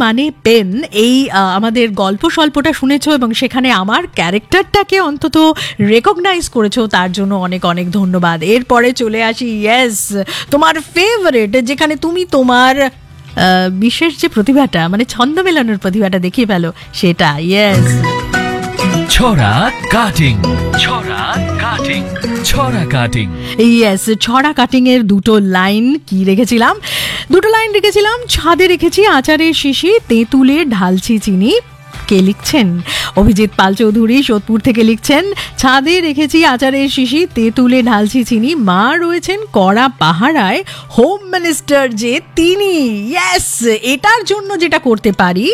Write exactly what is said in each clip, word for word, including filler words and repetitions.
মানে পেন এই আমাদের গল্প স্বল্পটা শুনেছো এবং সেখানে আমার ক্যারেক্টারটাকে অন্তত রেকগনাইজ করেছো, তার জন্য অনেক অনেক ধন্যবাদ। এরপরে চলে আসি ইয়েস তোমার ফেভারিট, যেখানে তুমি তোমার বিশেষ যে প্রতিভাটা মানে ছন্দ মেলানোর প্রতিভাটা দেখিয়ে ফেলো সেটা। ইয়েস ছড়া কাটিং, ছড়া কাটিং, ছড়া কাটিং। ইয়েস ছড়া কাটিং এর দুটো লাইন কি রেখেছিলাম, দুটো লাইন রেখেছিলাম। ছাদে রেখেছি আচারের শিশি, তেঁতুলে ঢালছি চিনি। কে লিখছেন? অভিজিৎ পাল চৌধুরী সোদপুর থেকে লিখছেন, ছাদে রেখেছি আচারের শিশি, তেঁতুলে ঢালছি চিনি। মা রয়েছেন কড়া পাহারায়, হোম মিনিস্টার যে তিনি। ইয়েস এটার জন্য যেটা করতে পারি,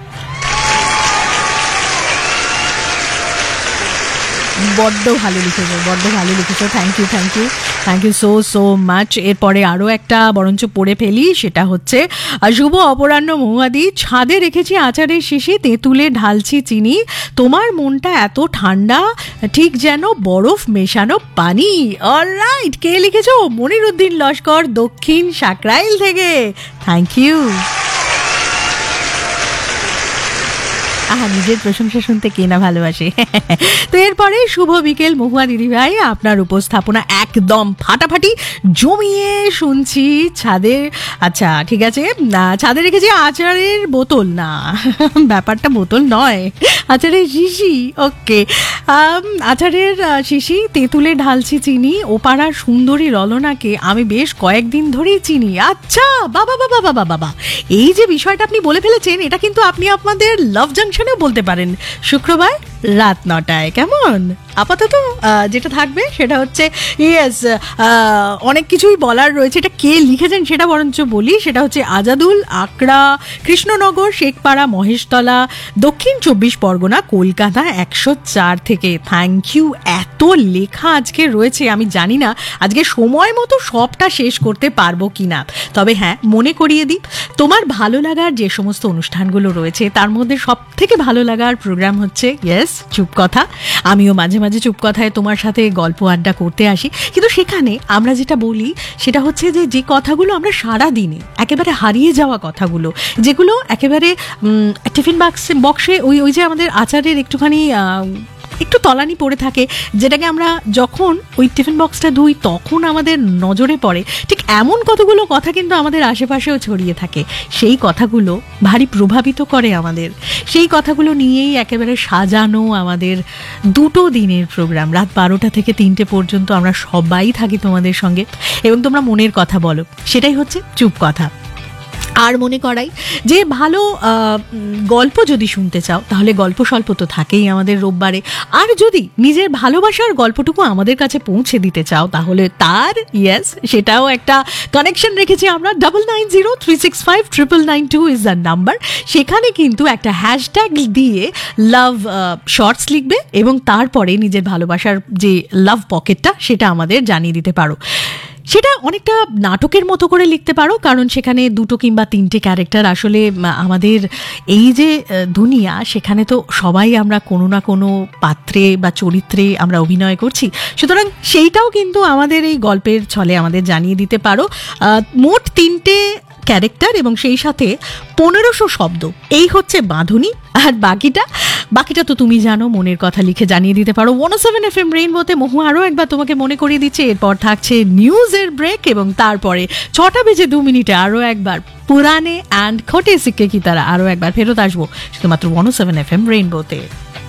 বড্ড ভালো লিখেছো, বড্ড ভালো লিখেছো। Thank you thank you thank you so so much. এরপরে আরও একটা বরঞ্চ পড়ে ফেলি, সেটা হচ্ছে শুভ অপরাহ্ন মহুয়াদি, ছাদে রেখেছি আচারের শিশি, তেঁতুলে ঢালছি চিনি। তোমার মনটা এত ঠান্ডা ঠিক যেন বরফ মেশানো পানি। অলরাইট, কে লিখেছো? মনিরুদ্দিন লস্কর দক্ষিণ সাকরাইল থেকে। Thank you. আহা, নিজের প্রশংসা শুনতে কে না ভালোবাসে। তো এরপরে শুভ বিকেল মহুয়া দিদিভাই, আপনার উপস্থাপনা একদম ফাটাফাটি, জমিয়ে শুনছি। ছাদে, আচ্ছা ঠিক আছে, ছাদে রেখেছি আচারের বোতল, না ব্যাপারটা বোতল নয়, আচারের শিশি। ওকে, আচারের শিশি, তেঁতুলে ঢালছি চিনি। ওপাড়ার সুন্দরী রলনাকে আমি বেশ কয়েকদিন ধরেই চিনি। আচ্ছা বাবা বাবা বাবা বাবা, এই যে বিষয়টা আপনি বলে ফেলেছেন, এটা কিন্তু আপনি আপনাদের লাভ জাংশনেও বলতে পারেন শুক্রবার রাত নটায়। কেমন? আপাতত যেটা থাকবে সেটা হচ্ছে ইয়েস, অনেক কিছুই বলার রয়েছে। এটা কে লিখেছেন সেটা বরঞ্চ বলি, সেটা হচ্ছে আজাদুল আকরা, কৃষ্ণনগর, শেখপাড়া, মহেশতলা, দক্ষিণ চব্বিশ পরগনা, কলকাতা একশো চার থেকে। Thank you. এত লেখা আজকে রয়েছে, আমি জানি না আজকে সময় মতো সবটা শেষ করতে পারবো কিনা। তবে হ্যাঁ, মনে করিয়ে দিই, তোমার ভালো লাগার যে সমস্ত অনুষ্ঠানগুলো রয়েছে তার মধ্যে সব থেকে ভালো লাগার প্রোগ্রাম হচ্ছে ইয়েস চুপ কথা। আমিও মাঝে মাঝে চুপ কথায় তোমার সাথে গল্প আড্ডা করতে আসি, কিন্তু সেখানে আমরা যেটা বলি সেটা হচ্ছে যে যে কথাগুলো আমরা সারা দিনে একেবারে হারিয়ে যাওয়া কথাগুলো, যেগুলো একেবারে টিফিন বক্সে বক্সে ওই ওই যে আমাদের আচারের একটুখানি একটু তলানি পড়ে থাকে, যেটাকে আমরা যখন ওই টিফিন বক্সটা ধুই তখন আমাদের নজরে পড়ে, ঠিক এমন কতগুলো কথা কিন্তু আমাদের আশেপাশেও ছড়িয়ে থাকে। সেই কথাগুলো ভারী প্রভাবিত করে আমাদের, সেই কথাগুলো নিয়েই একেবারে সাজানো আমাদের দুটো দিনের প্রোগ্রাম। রাত বারোটা থেকে তিনটে পর্যন্ত আমরা সবাই থাকি তোমাদের সঙ্গে এবং তোমরা মনের কথা বলো, সেটাই হচ্ছে চুপ কথা। আর মনে করাই যে ভালো গল্প যদি শুনতে চাও তাহলে গল্প স্বল্প তো থাকেই আমাদের রোববারে। আর যদি নিজের ভালোবাসার গল্পটুকু আমাদের কাছে পৌঁছে দিতে চাও তাহলে তার ইয়েস সেটাও একটা কানেকশন রেখেছি আমরা। Double nine zero three six five triple nine two is the number. সেখানে কিন্তু একটা হ্যাশট্যাগ দিয়ে লাভ শর্টস লিখবে এবং তারপরে নিজের ভালোবাসার যে লাভ পকেটটা সেটা আমাদের জানিয়ে দিতে পারো। সেটা অনেকটা নাটকের মতো করে লিখতে পারো, কারণ সেখানে দুটো কিংবা তিনটে ক্যারেক্টার, আসলে আমাদের এই যে দুনিয়া সেখানে তো সবাই আমরা কোনো না কোনো পাত্রে বা চরিত্রে আমরা অভিনয় করছি, সুতরাং সেইটাও কিন্তু আমাদের এই গল্পের ছলে আমাদের জানিয়ে দিতে পারো। মোট তিনটে ক্যারেক্টার এবং সেই সাথে পনেরোশো শব্দ, এই হচ্ছে বাঁধুনি। আর বাকিটা বাকিটা তো তুমি জানো, মনের কথা লিখে জানিয়ে দিতে পারো ওয়ান ও সেভেন এফ এম রেইনবোতে। মহু আরও একবার তোমাকে মনে করিয়ে দিচ্ছে, এরপর থাকছে নিউজের ব্রেক এবং তারপরে ছটা বেজে দু মিনিটে আরও একবার পুরানে অ্যান্ড খোটে সিক্কে কি তারা আরও একবার ফেরত আসবো শুধুমাত্র ওয়ান ও seven F M রেইনবোতে।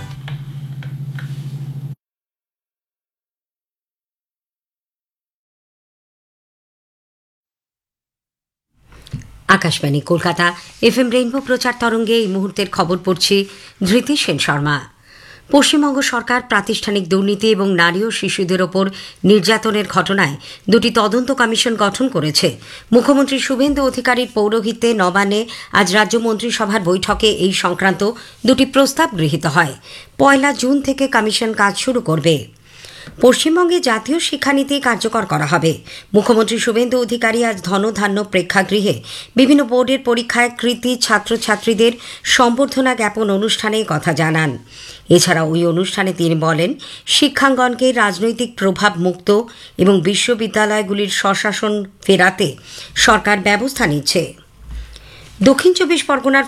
Akashvani Kolkata F M rainbow প্রচার তরঙ্গে এই মুহূর্তের খবর পড়ছি ধৃতি সেন শর্মা। পশ্চিমবঙ্গ সরকার প্রাতিষ্ঠানিক দুর্নীতি এবং নারী ও শিশুদের ওপর নির্যাতনের ঘটনায় দুটি তদন্ত কমিশন গঠন করেছে। মুখ্যমন্ত্রী শুভেন্দু অধিকারীর পৌরোহিত্যে নবান্নে আজ রাজ্য মন্ত্রিসভার বৈঠকে এই সংক্রান্ত দুটি প্রস্তাব গৃহীত হয়। পয়লা জুন থেকে কমিশন কাজ শুরু করবে। পশ্চিমবঙ্গে জাতীয় শিক্ষানীতি কার্যকর করা হবে। মুখ্যমন্ত্রী শুভেন্দু অধিকারী আজ ধনধান্য প্রেক্ষাগৃহে বিভিন্ন বোর্ডের পরীক্ষায় কৃতী ছাত্রছাত্রীদের সম্বর্ধনা জ্ঞাপন অনুষ্ঠানে কথা জানান। এছাড়া ওই অনুষ্ঠানে তিনি বলেন, শিক্ষাঙ্গনকে রাজনৈতিক প্রভাব মুক্ত এবং বিশ্ববিদ্যালয়গুলির স্বশাসন ফেরাতে সরকার ব্যবস্থা নিচ্ছে। দক্ষিণ চব্বিশ পরগনার